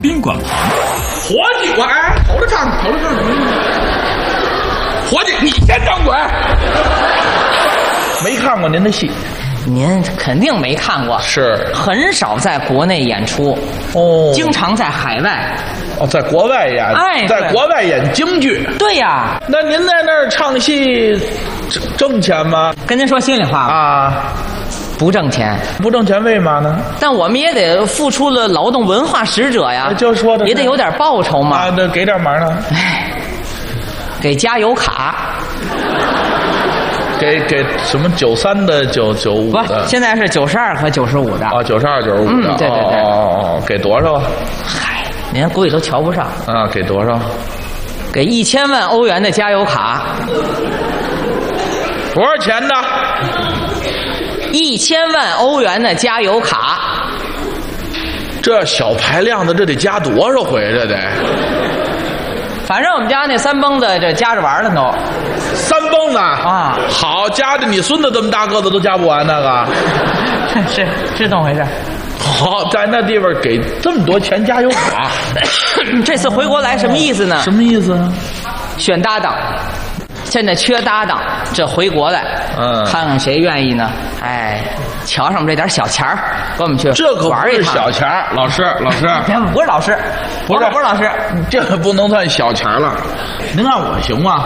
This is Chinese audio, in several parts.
宾馆旁， 伙计，我头着唱，伙计，你先张嘴。没看过您的戏， 您肯定没看过， 是很少在国内演出哦， 经常在海外。 哦，在国外演， 哎， 在国外演京剧。 对呀， 那您在那儿唱戏，挣钱吗？ 跟您说心里话吧， 啊， 不挣钱， 不挣钱为嘛呢？ 但我们也得付出了劳动文化使者呀， 就说的也得有点报酬嘛。 啊，那给点忙呢？ 哎，给加油卡。 给什么93的995 不的？， 现在是92和95的。 啊，92、95的。 对对对。 哦，给多少？ 嗨，您估计都瞧不上。 啊，给多少？ 给1000万欧元的加油卡。 多少钱的 ？1000万欧元的加油卡。 这小排量的，这得加多少回？这得反正我们家那3蹦子这夹着玩了都。 3蹦子啊， 好，夹着你孙子这么大个子都夹不完那个。 是这么回事。 好，在那地方给这么多钱加油卡， 这次回国来什么意思呢？ 什么意思啊？ 选搭档，现在缺搭档，这回国来，看看谁愿意呢？哎，瞧上我们这点小钱儿，跟我们去这可玩一趟。 不是小钱儿，老师， 不是老师，不是老师， 这个不能算小钱了。您看我行吗？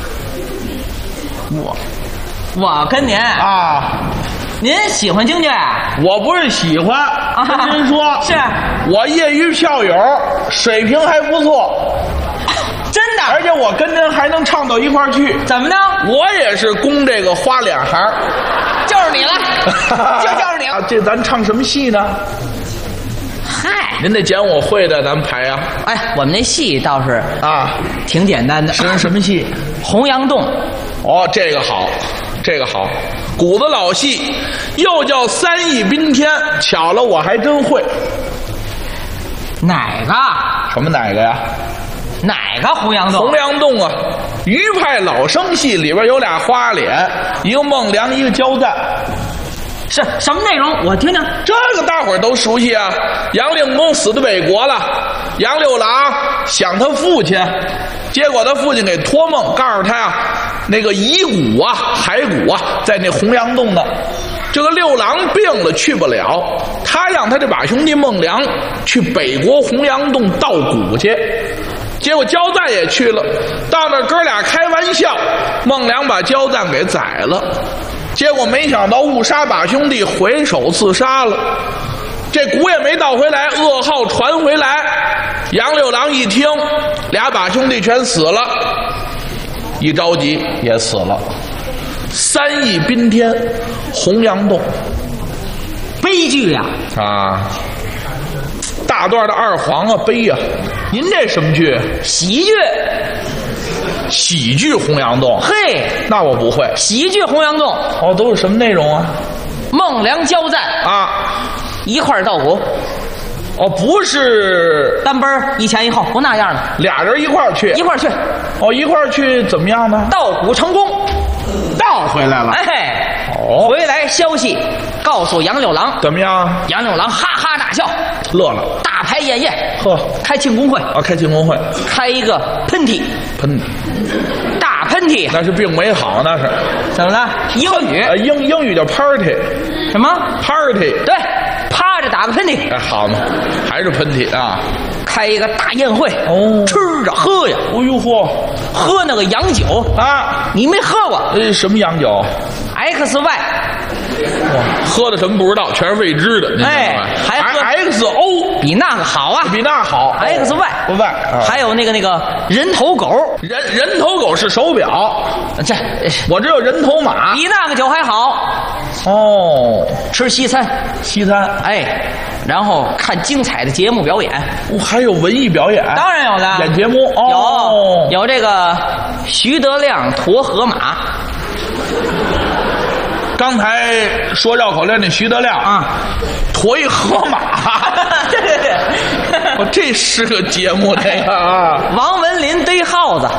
我跟您啊， 您喜欢京剧啊？ 我不是喜欢，跟您说， 是我业余票友，水平还不错， 真的， 而且我跟您还能唱到一块儿去。 怎么呢？ 我也是攻这个花脸行， 就是你了，就是你了。 这咱唱什么戏呢？ 嗨， 您得捡我会的，咱排呀。 哎，我们那戏倒是啊， 挺简单的。 是什么戏？ 洪阳洞。 哦，这个好，这个好，古子老戏，又叫3义宾天。巧了，我还真会。 哪个？ 什么哪个呀？ 哪个洪阳洞？ 洪阳洞啊，余派老生戏里边有俩花脸，一个孟良，一个焦赞。 是什么内容？我听听。 这个大伙儿都熟悉啊。杨令公死在北国了，杨六郎想他父亲，结果他父亲给托梦，告诉他呀，那个遗骨啊、骸骨啊，在那洪阳洞呢。这个六郎病了，去不了，他让他这把兄弟孟良去北国洪阳洞盗骨去。结果焦赞也去了，到那哥俩开玩笑，孟良把焦赞给宰了。结果没想到误杀把兄弟，回手自杀了。这骨也没盗回来，噩耗传回来。杨六郎一听，俩把兄弟全死了，一着急也死了。3义宾天，洪阳洞， 悲剧呀！ 啊，大段的二黄啊，悲呀！您这什么剧？ 喜剧。 喜剧洪阳洞。 嘿， 那我不会。 喜剧洪阳洞。 哦，都是什么内容啊？ 孟良焦赞啊， 一块盗骨。 哦，不是单奔一前一后，不那样的， 俩人一块儿去。 一块儿去。 哦，一块儿去怎么样呢？ 盗骨成功， 盗回来了。 哎， 哦， 回来消息告诉杨六郎， 怎么样？ 杨六郎哈哈大笑， 乐了， 大排宴宴， 呵， 开庆功会啊，开庆功会， 开一个喷嚏，大喷嚏， 那是病没好，那是怎么了？英语， 英语叫 party， 什么 party？ 对，趴着打个喷嚏。 哎，好嘛，还是喷嚏啊！ 开一个大宴会， 哦， 吃着喝呀， 哦呦嚯， 喝那个洋酒啊， 你没喝过？ 什么洋酒 ？XY， 哇，喝的什么不知道，全是未知的。 哎，还喝 XO， 比那个好啊， 比那好。XY， 还有那个人头狗， 人头狗是手表， 这我只有人头马， 比那个酒还好。 哦， 吃西餐，哎，然后看精彩的节目表演。 还有文艺表演， 当然有的， 演节目。 哦，有这个徐德亮驮河马。 刚才说绕口令那徐德亮啊， 驮一河马， 对， 哦，这是个节目，这个啊。 王文林逮耗子，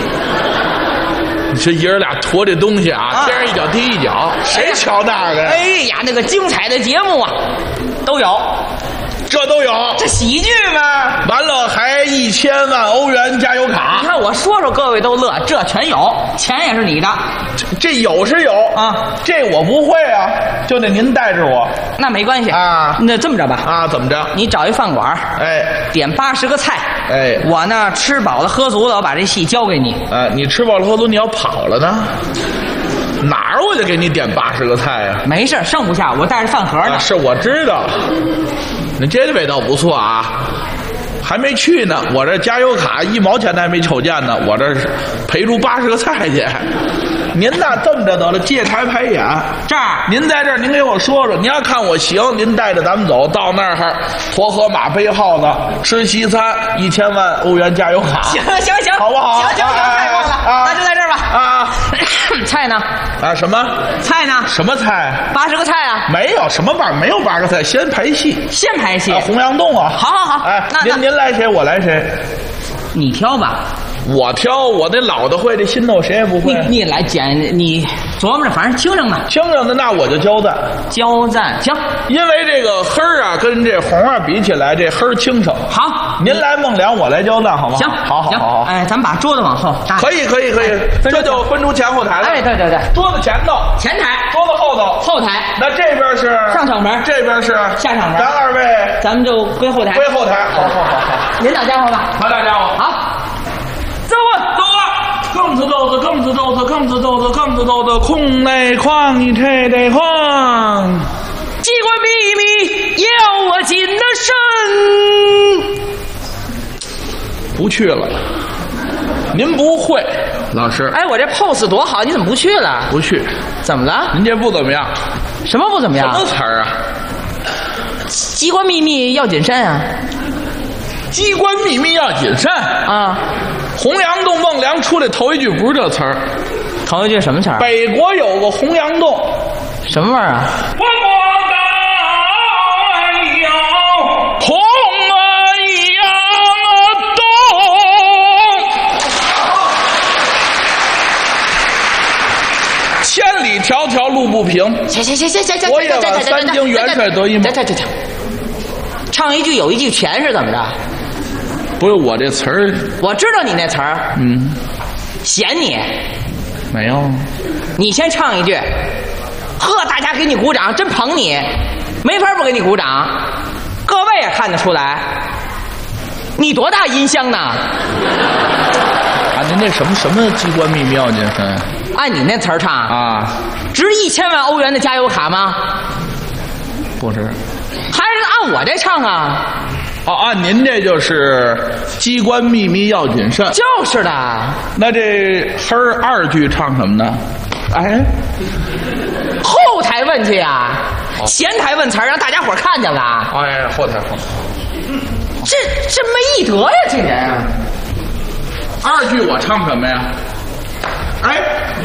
你这爷儿俩驮这东西啊，天上一脚地一脚，谁瞧那个呀？ 哎呀，那个精彩的节目啊，都有。 这都有。 这喜剧吗？ 完了还1000万欧元加油卡。 你看我说说，各位都乐，这全有，钱也是你的。 这有是有啊， 这我不会啊，就得您带着我。 那没关系啊， 那这么着吧啊，怎么着？ 你找一饭馆， 哎， 点80个菜， 哎， 我呢吃饱了喝足了，我把这戏交给你。 你吃饱了喝足，你要跑了呢？哪儿我就给你点80个菜呀？ 没事，剩不下，我带着饭盒呢。 是我知道，你这味道不错啊。还没去呢，我这加油卡1毛钱还没瞅见呢，我这是赔出80个菜去。您呐，这么着得了，借台排演。 这儿您在这儿，您给我说说，您要看我行，您带着咱们走到那儿，驮河马背耗子吃西餐，1000万欧元加油卡。 行， 好不好？ 行，太棒了，那就在这儿吧。 啊， 菜呢？ 什么菜呢？ 什么菜 ？80个菜啊？ 没有什么没有8个菜，先排戏。 先排戏。 洪阳洞啊。 好。 哎，您来谁，我来谁？ 你挑吧。 我挑，我那老的会，这新的我谁也不会。 你来捡，你琢磨着，反正听着嘛。 听着的，那我就交赞。 交赞行， 因为这个黑儿啊，跟这红啊比起来，这黑儿轻省。 好， 您来孟良，我来交赞，好吗？ 行，好。哎，咱们把桌子往后搭。 可以，这就分出前后台了。 哎，对， 桌子前头， 前台； 桌子后头， 后台。 那这边是上场门， 这边是下场门。 咱2位， 咱们就归后台。 归后台。好。 您打家伙吧。 我打家伙。 好。走啊！ 更子豆子，空内哐你吹得哐。 机关秘密要我紧的身。 不去了，您不会，老师。 哎，我这 pose 多好，你怎么不去了？ 不去， 怎么了？ 您这不怎么样。 什么不怎么样？ 什么词儿啊？ 机关秘密要谨慎啊！ 机关秘密要谨慎啊！ 洪阳洞孟良出来头一句不是这词儿， 头一句什么词儿？ 北国有个洪阳洞， 什么味儿啊？ 我国有洪阳洞，千里迢迢路不平。 行， 我也往3京元帅得一梦。 唱一句有一句全是怎么着？ 不是我这词儿， 我知道你那词儿。嫌你没有？ 你先唱一句，呵，大家给你鼓掌，真捧你，没法不给你鼓掌。各位也看得出来，你多大音箱呢？ 您那什么机关秘密要谨慎？ 按你那词儿唱啊， 值1000万欧元的加油卡吗？ 不是， 还是按我这唱啊？ 按您这就是机关秘密要谨慎。 就是的。 那这黑儿2句唱什么呢？哎， 后台问去呀，前台问词儿，让大家伙看见了。 哎，后台。 这没艺德呀，这人。 2句我唱什么呀？哎，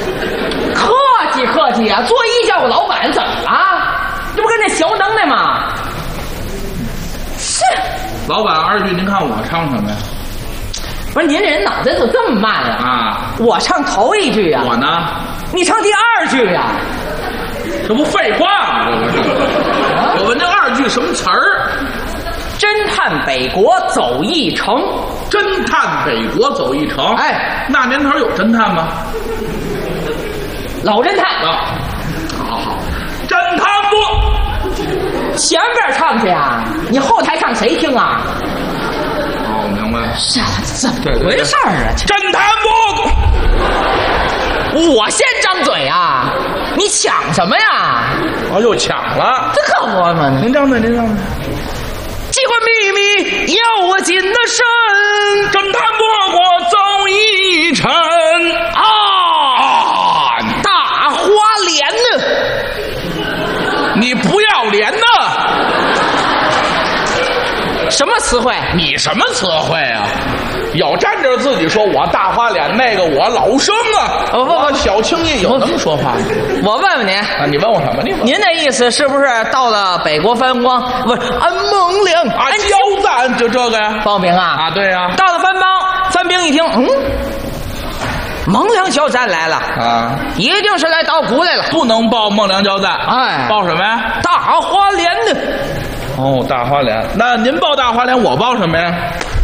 客气啊！做一叫我老板怎么了？这不跟这小能耐吗？是。 老板2句，您看我唱什么呀？ 不是您这人脑袋怎么这么慢呀？ 啊！ 我唱头1句呀。 我呢？ 你唱第2句呀？ 这不废话吗？这不是？我问这2句什么词儿？ 侦探北国走一程。 侦探北国走一程。 哎， 那年头有侦探吗？ 老侦探啊，好，侦探部， 前边唱去啊，你后台唱谁听啊？ 哦，明白了， 是怎么回事啊？ 侦探部，我先张嘴啊，你抢什么呀？ 哦，又抢了， 这可不嘛！ 您张嘴，您张嘴。 机关秘密要我紧的身， 侦探不过走一程啊！ 大花脸呢？ 你不要脸呢？ 什么词汇？ 你什么词汇啊？有站着自己说我大花脸，那个我老生啊！ 我小青叶有那么说话？ 我问问您啊，你问我什么？ 您的意思是不是到了北国藩邦，不是安孟良啊？交赞就这个呀？ 报名啊？ 啊，对呀。 到了藩邦，藩兵一听，孟良交赞来了啊， 一定是来捣鼓来了， 不能报孟良交赞。 哎， 报什么呀？ 大花脸呢？ 哦，大花脸。那您报大花脸，我报什么呀？